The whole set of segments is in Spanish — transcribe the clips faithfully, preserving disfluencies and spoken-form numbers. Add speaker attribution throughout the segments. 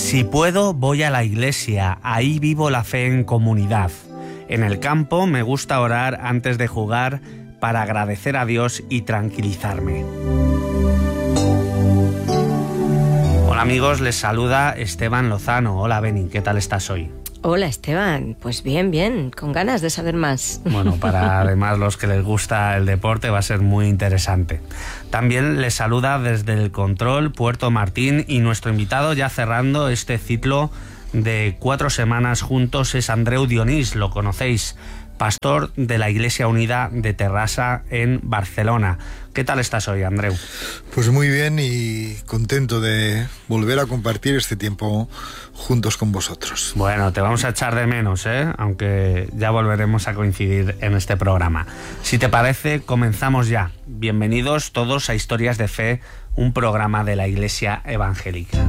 Speaker 1: Si puedo, voy a la iglesia, ahí vivo la fe en comunidad. En el campo me gusta orar antes de jugar para agradecer a Dios y tranquilizarme. Hola amigos, les saluda Esteban Lozano. Hola Beni, ¿qué tal estás hoy?
Speaker 2: Hola Esteban, pues bien, bien, con ganas de saber más.
Speaker 1: Bueno, para además los que les gusta el deporte va a ser muy interesante. También les saluda desde el control Puerto Martín y nuestro invitado ya cerrando este ciclo de cuatro semanas juntos es Andreu Dionís, lo conocéis, pastor de la Iglesia Unida de Terrassa en Barcelona. ¿Qué tal estás hoy, Andreu?
Speaker 3: Pues muy bien y contento de volver a compartir este tiempo juntos con vosotros.
Speaker 1: Bueno, te vamos a echar de menos, ¿eh? Aunque ya volveremos a coincidir en este programa. Si te parece, comenzamos ya. Bienvenidos todos a Historias de Fe, un programa de la Iglesia Evangélica.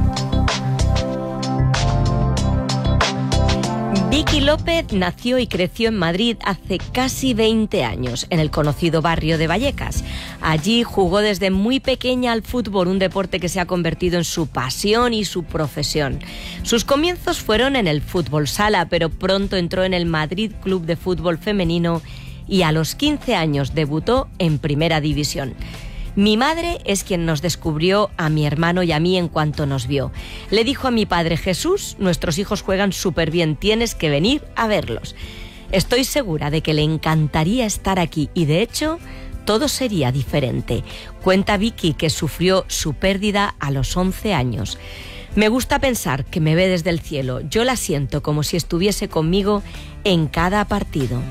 Speaker 2: Vicky López nació y creció en Madrid hace casi veinte años, en el conocido barrio de Vallecas. Allí jugó desde muy pequeña al fútbol, un deporte que se ha convertido en su pasión y su profesión. Sus comienzos fueron en el fútbol sala, pero pronto entró en el Madrid Club de Fútbol Femenino y a los quince años debutó en Primera División. Mi madre es quien nos descubrió a mi hermano y a mí en cuanto nos vio. Le dijo a mi padre: Jesús, nuestros hijos juegan súper bien, tienes que venir a verlos. Estoy segura de que le encantaría estar aquí y de hecho todo sería diferente. Cuenta Vicky que sufrió su pérdida a los once años. Me gusta pensar que me ve desde el cielo. Yo la siento como si estuviese conmigo en cada partido.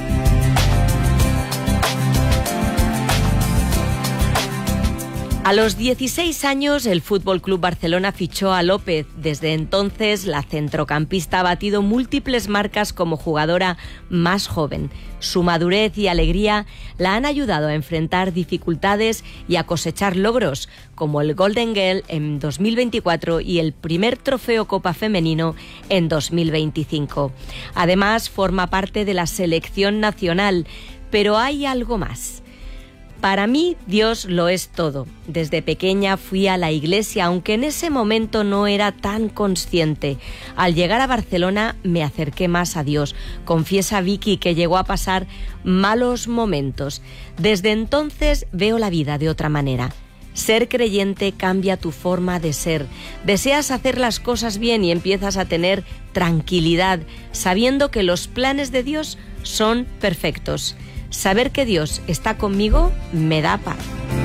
Speaker 2: A los dieciséis años, el F C Barcelona fichó a López. Desde entonces, la centrocampista ha batido múltiples marcas como jugadora más joven. Su madurez y alegría la han ayudado a enfrentar dificultades y a cosechar logros, como el Golden Girl en dos mil veinticuatro y el primer trofeo Copa Femenino en dos mil veinticinco. Además, forma parte de la selección nacional, pero hay algo más. Para mí, Dios lo es todo. Desde pequeña fui a la iglesia, aunque en ese momento no era tan consciente. Al llegar a Barcelona me acerqué más a Dios. Confiesa Vicky que llegó a pasar malos momentos. Desde entonces veo la vida de otra manera. Ser creyente cambia tu forma de ser. Deseas hacer las cosas bien y empiezas a tener tranquilidad, sabiendo que los planes de Dios son perfectos. Saber que Dios está conmigo me da paz.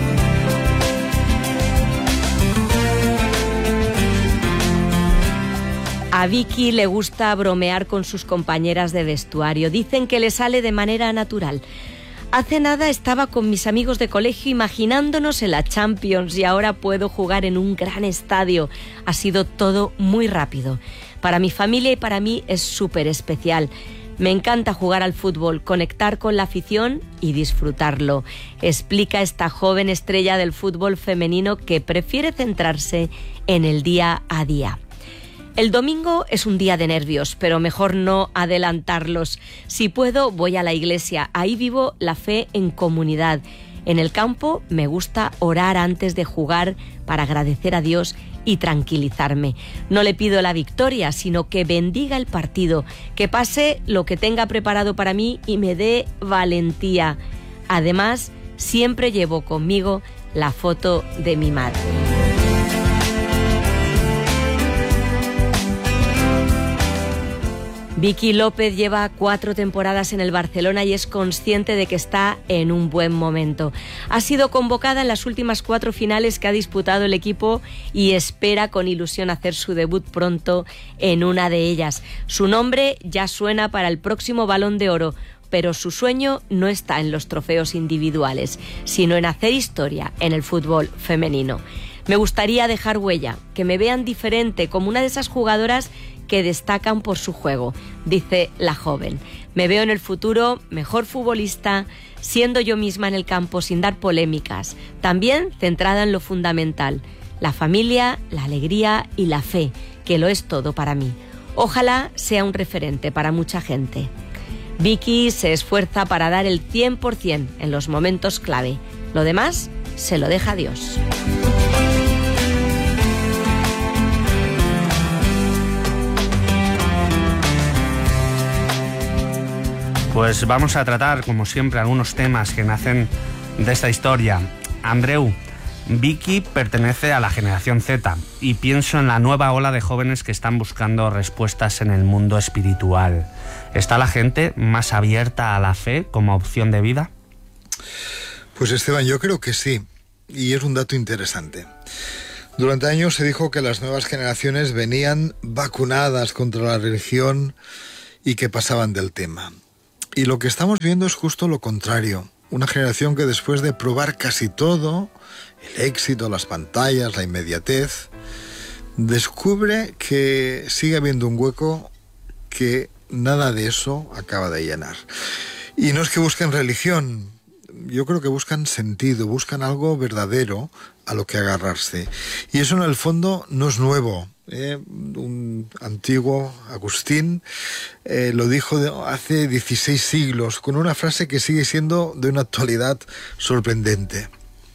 Speaker 2: A Vicky le gusta bromear con sus compañeras de vestuario. Dicen que le sale de manera natural. Hace nada estaba con mis amigos de colegio imaginándonos en la Champions y ahora puedo jugar en un gran estadio. Ha sido todo muy rápido. Para mi familia y para mí es súper especial. Me encanta jugar al fútbol, conectar con la afición y disfrutarlo, explica esta joven estrella del fútbol femenino que prefiere centrarse en el día a día. El domingo es un día de nervios, pero mejor no adelantarlos. Si puedo, voy a la iglesia, ahí vivo la fe en comunidad. En el campo me gusta orar antes de jugar para agradecer a Dios y tranquilizarme. No le pido la victoria, sino que bendiga el partido, que pase lo que tenga preparado para mí y me dé valentía. Además, siempre llevo conmigo la foto de mi madre. Vicky López lleva cuatro temporadas en el Barcelona y es consciente de que está en un buen momento. Ha sido convocada en las últimas cuatro finales que ha disputado el equipo y espera con ilusión hacer su debut pronto en una de ellas. Su nombre ya suena para el próximo Balón de Oro, pero su sueño no está en los trofeos individuales, sino en hacer historia en el fútbol femenino. Me gustaría dejar huella, que me vean diferente, como una de esas jugadoras que destacan por su juego, dice la joven. Me veo en el futuro mejor futbolista, siendo yo misma en el campo sin dar polémicas, también centrada en lo fundamental, la familia, la alegría y la fe, que lo es todo para mí. Ojalá sea un referente para mucha gente. Vicky se esfuerza para dar el cien por ciento en los momentos clave. Lo demás se lo deja a Dios.
Speaker 1: Pues vamos a tratar, como siempre, algunos temas que nacen de esta historia. Andreu, Vicky pertenece a la generación Z y pienso en la nueva ola de jóvenes que están buscando respuestas en el mundo espiritual. ¿Está la gente más abierta a la fe como opción de vida?
Speaker 3: Pues Esteban, yo creo que sí, y es un dato interesante. Durante años se dijo que las nuevas generaciones venían vacunadas contra la religión y que pasaban del tema. Y lo que estamos viendo es justo lo contrario. Una generación que después de probar casi todo, el éxito, las pantallas, la inmediatez, descubre que sigue habiendo un hueco que nada de eso acaba de llenar. Y no es que busquen religión, yo creo que buscan sentido, buscan algo verdadero a lo que agarrarse. Y eso en el fondo no es nuevo. Eh, un antiguo Agustín eh, lo dijo de hace dieciséis siglos con una frase que sigue siendo de una actualidad sorprendente.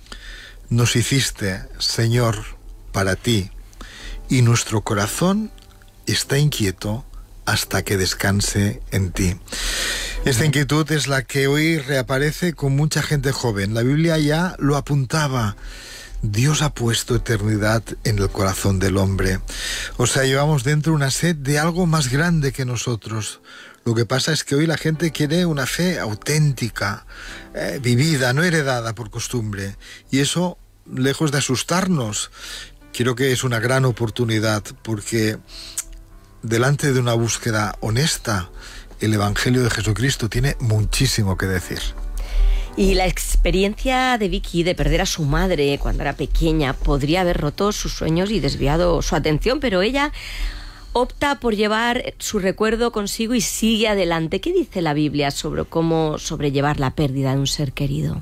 Speaker 3: Nos hiciste, Señor, para ti, y nuestro corazón está inquieto hasta que descanse en ti. Esta inquietud es la que hoy reaparece con mucha gente joven. La Biblia ya lo apuntaba. Dios ha puesto eternidad en el corazón del hombre. O sea, llevamos dentro una sed de algo más grande que nosotros. Lo que pasa es que hoy la gente quiere una fe auténtica, eh, vivida, no heredada por costumbre. Y eso, lejos de asustarnos, creo que es una gran oportunidad, porque delante de una búsqueda honesta, el Evangelio de Jesucristo tiene muchísimo que decir.
Speaker 2: Y la experiencia de Vicky de perder a su madre cuando era pequeña podría haber roto sus sueños y desviado su atención, pero ella opta por llevar su recuerdo consigo y sigue adelante. ¿Qué dice la Biblia sobre cómo sobrellevar la pérdida de un ser querido?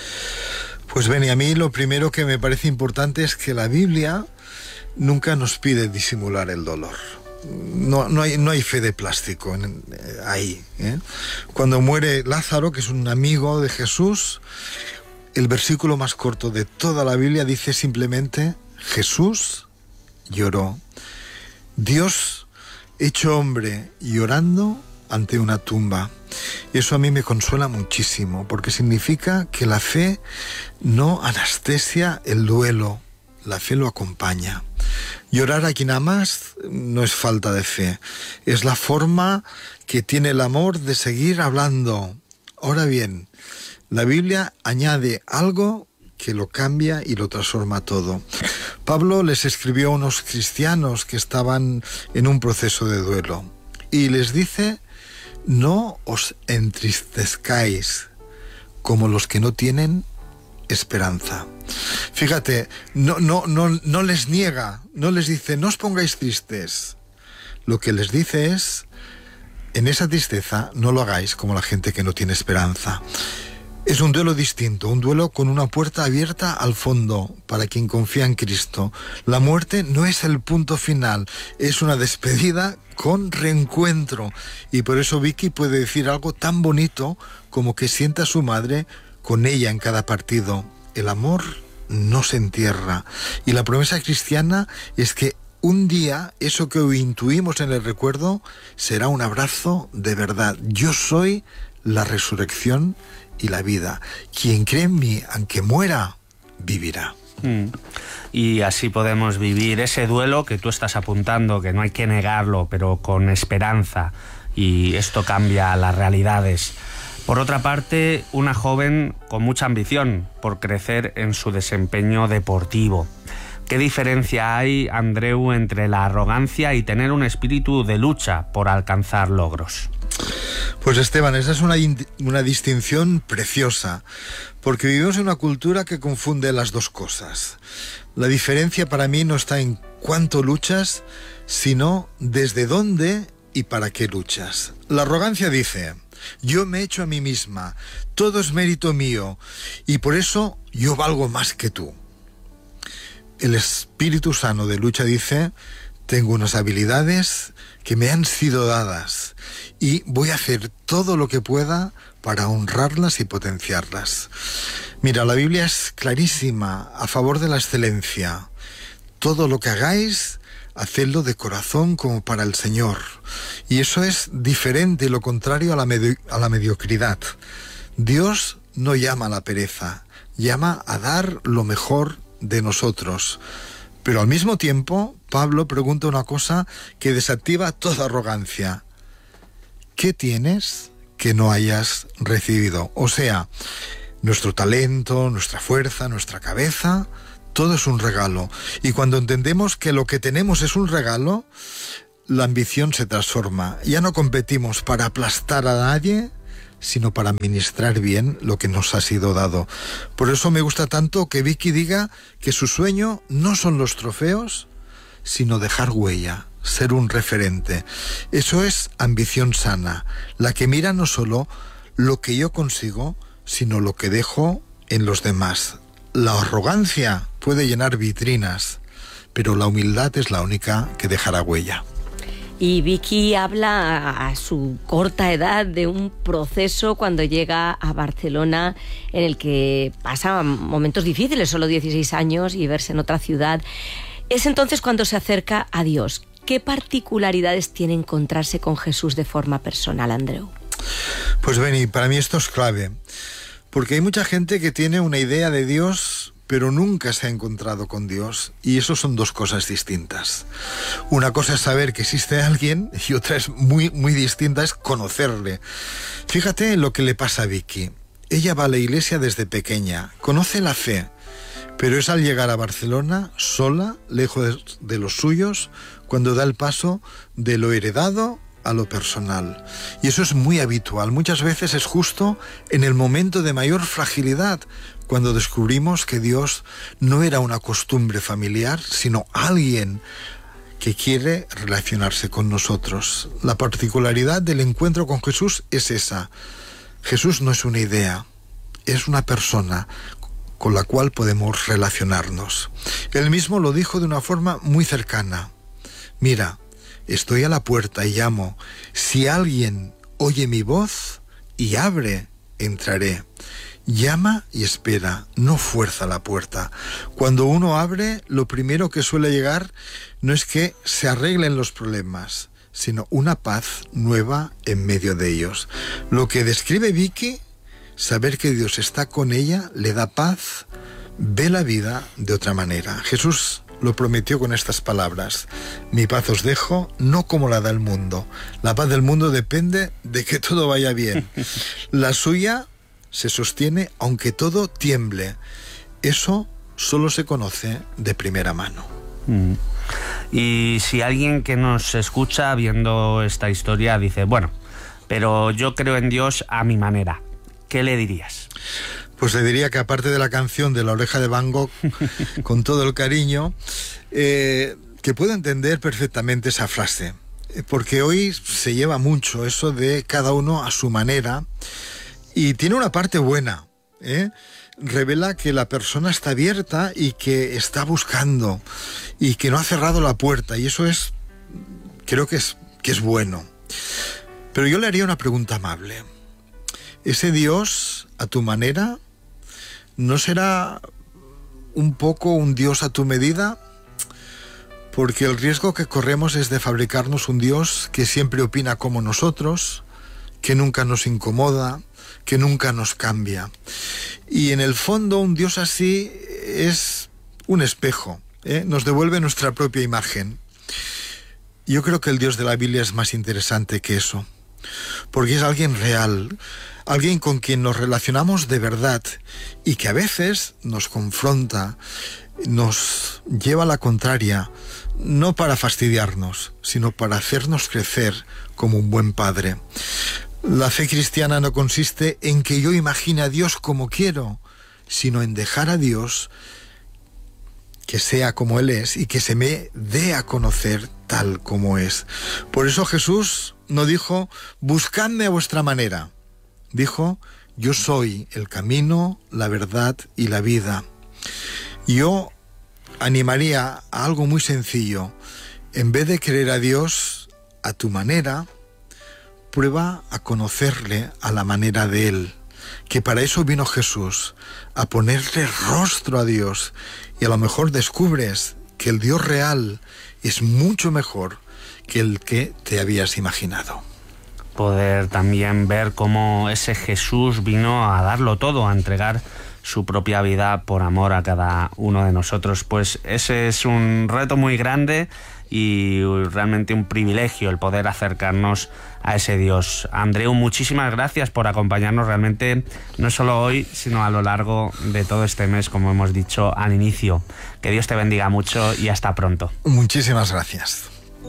Speaker 3: Pues Beni, a mí lo primero que me parece importante es que la Biblia nunca nos pide disimular el dolor. No, no, hay, no hay fe de plástico en, eh, ahí. ¿eh? Cuando muere Lázaro, que es un amigo de Jesús, el versículo más corto de toda la Biblia dice simplemente: Jesús lloró. Dios hecho hombre llorando ante una tumba. Eso a mí me consuela muchísimo, porque significa que la fe no anestesia el duelo, la fe lo acompaña. Llorar a quien amas no es falta de fe, es la forma que tiene el amor de seguir hablando. Ahora bien, la Biblia añade algo que lo cambia y lo transforma todo. Pablo les escribió a unos cristianos que estaban en un proceso de duelo y les dice: no os entristezcáis como los que no tienen esperanza. Fíjate, no, no, no, no les niega, no les dice no os pongáis tristes. Lo que les dice es: en esa tristeza no lo hagáis como la gente que no tiene esperanza. Es un duelo distinto, un duelo con una puerta abierta al fondo para quien confía en Cristo. La muerte no es el punto final, es una despedida con reencuentro. Y por eso Vicky puede decir algo tan bonito como que sienta a su madre con ella en cada partido. El amor no se entierra. Y la promesa cristiana es que un día eso que hoy intuimos en el recuerdo será un abrazo de verdad. Yo soy la resurrección y la vida. Quien cree en mí, aunque muera, vivirá.
Speaker 1: Mm. Y así podemos vivir ese duelo que tú estás apuntando, que no hay que negarlo, pero con esperanza. Y esto cambia las realidades. Por otra parte, una joven con mucha ambición por crecer en su desempeño deportivo. ¿Qué diferencia hay, Andreu, entre la arrogancia y tener un espíritu de lucha por alcanzar logros?
Speaker 3: Pues Esteban, esa es una, una distinción preciosa, porque vivimos en una cultura que confunde las dos cosas. La diferencia para mí no está en cuánto luchas, sino desde dónde y para qué luchas. La arrogancia dice: yo me echo a mí misma, todo es mérito mío, y por eso yo valgo más que tú. El espíritu sano de lucha dice: tengo unas habilidades que me han sido dadas y voy a hacer todo lo que pueda para honrarlas y potenciarlas. Mira, la Biblia es clarísima a favor de la excelencia. todo lo que hagáis, hacedlo de corazón como para el Señor. Y eso es diferente, lo contrario a la, medi- a la mediocridad. Dios no llama a la pereza, llama a dar lo mejor de nosotros. Pero al mismo tiempo, Pablo pregunta una cosa que desactiva toda arrogancia. ¿Qué tienes que no hayas recibido? O sea, nuestro talento, nuestra fuerza, nuestra cabeza, todo es un regalo. Y cuando entendemos que lo que tenemos es un regalo, la ambición se transforma. Ya no competimos para aplastar a nadie, sino para administrar bien lo que nos ha sido dado. Por eso me gusta tanto que Vicky diga que su sueño no son los trofeos, sino dejar huella, ser un referente. Eso es ambición sana, la que mira no solo lo que yo consigo, sino lo que dejo en los demás. La arrogancia puede llenar vitrinas, pero la humildad es la única que dejará huella.
Speaker 2: Y Vicky habla a su corta edad de un proceso cuando llega a Barcelona en el que pasa momentos difíciles, solo dieciséis años y verse en otra ciudad. Es entonces cuando se acerca a Dios. ¿Qué particularidades tiene encontrarse con Jesús de forma personal, Andreu?
Speaker 3: Pues Beni, para mí esto es clave, porque hay mucha gente que tiene una idea de Dios, pero nunca se ha encontrado con Dios, y eso son dos cosas distintas. Una cosa es saber que existe alguien, y otra es muy, muy distinta, es conocerle. Fíjate en lo que le pasa a Vicky. Ella va a la iglesia desde pequeña, conoce la fe, pero es al llegar a Barcelona, sola, lejos de los suyos, cuando da el paso de lo heredado a lo personal. Y eso es muy habitual. Muchas veces es justo en el momento de mayor fragilidad, cuando descubrimos que Dios no era una costumbre familiar, sino alguien que quiere relacionarse con nosotros. La particularidad del encuentro con Jesús es esa. Jesús no es una idea, es una persona con la cual podemos relacionarnos. Él mismo lo dijo de una forma muy cercana. Mira, estoy a la puerta y llamo. Si alguien oye mi voz y abre, entraré. Llama y espera, no fuerza la puerta. Cuando uno abre, lo primero que suele llegar no es que se arreglen los problemas, sino una paz nueva en medio de ellos. Lo que describe Vicky, saber que Dios está con ella, le da paz, ve la vida de otra manera. Jesús lo prometió con estas palabras: mi paz os dejo, no como la da el mundo. La paz del mundo depende de que todo vaya bien. La suya se sostiene aunque todo tiemble. Eso solo se conoce de primera mano.
Speaker 1: Mm. Y si alguien que nos escucha viendo esta historia dice, bueno, pero yo creo en Dios a mi manera, ¿qué le dirías?
Speaker 3: Pues le diría que, aparte de la canción de La Oreja de Van Gogh, con todo el cariño, eh, que puedo entender perfectamente esa frase, porque hoy se lleva mucho eso de cada uno a su manera, y tiene una parte buena, ¿eh? Revela que la persona está abierta y que está buscando, y que no ha cerrado la puerta, y eso es, creo que es, que es bueno. Pero yo le haría una pregunta amable. ¿Ese Dios a tu manera no será un poco un Dios a tu medida? Porque el riesgo que corremos es de fabricarnos un Dios que siempre opina como nosotros, que nunca nos incomoda, que nunca nos cambia. Y en el fondo un Dios así es un espejo, ¿eh? Nos devuelve nuestra propia imagen. Yo creo que el Dios de la Biblia es más interesante que eso, porque es alguien real, alguien con quien nos relacionamos de verdad y que a veces nos confronta, nos lleva a la contraria, no para fastidiarnos, sino para hacernos crecer como un buen padre. La fe cristiana no consiste en que yo imagine a Dios como quiero, sino en dejar a Dios que sea como Él es y que se me dé a conocer tal como es. Por eso Jesús no dijo, buscadme a vuestra manera. Dijo, yo soy el camino, la verdad y la vida. Yo animaría a algo muy sencillo. En vez de querer a Dios a tu manera, prueba a conocerle a la manera de Él. Que para eso vino Jesús, a ponerle rostro a Dios. Y a lo mejor descubres que el Dios real es mucho mejor que el que te habías imaginado.
Speaker 1: Poder también ver cómo ese Jesús vino a darlo todo, a entregar su propia vida por amor a cada uno de nosotros. Pues ese es un reto muy grande y realmente un privilegio el poder acercarnos a ese Dios. Andreu, muchísimas gracias por acompañarnos realmente, no solo hoy, sino a lo largo de todo este mes, como hemos dicho al inicio. Que Dios te bendiga mucho y hasta pronto.
Speaker 3: Muchísimas gracias.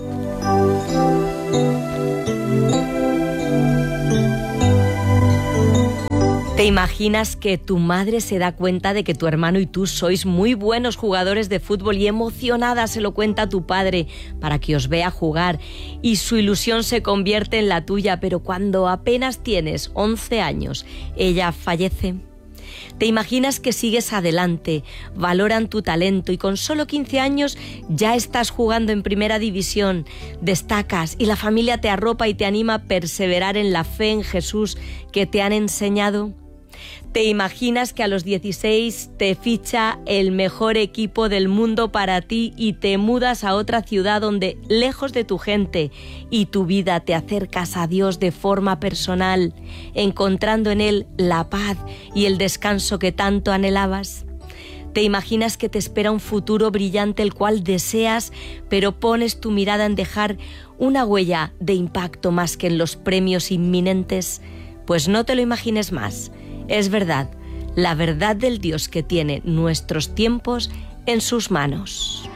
Speaker 2: ¿Te imaginas que tu madre se da cuenta de que tu hermano y tú sois muy buenos jugadores de fútbol y emocionada se lo cuenta a tu padre para que os vea jugar y su ilusión se convierte en la tuya, pero cuando apenas tienes once años, ella fallece? ¿Te imaginas que sigues adelante, valoran tu talento y con solo quince años ya estás jugando en primera división, destacas y la familia te arropa y te anima a perseverar en la fe en Jesús que te han enseñado? ¿Te imaginas que a los dieciséis te ficha el mejor equipo del mundo para ti y te mudas a otra ciudad donde, lejos de tu gente y tu vida, te acercas a Dios de forma personal, encontrando en Él la paz y el descanso que tanto anhelabas? ¿Te imaginas que te espera un futuro brillante el cual deseas, pero pones tu mirada en dejar una huella de impacto más que en los premios inminentes? Pues no te lo imagines más. Es verdad, la verdad del Dios que tiene nuestros tiempos en sus manos.